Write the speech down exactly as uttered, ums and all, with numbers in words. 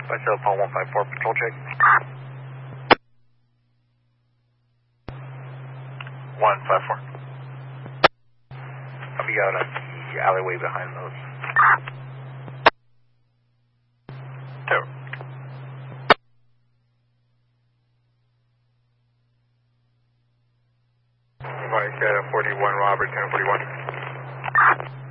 Myself, Paul one five four, patrol check. one five four. I'll be out on the alleyway behind those. Two. Mike, uh, forty-one, Robert, ten forty-one.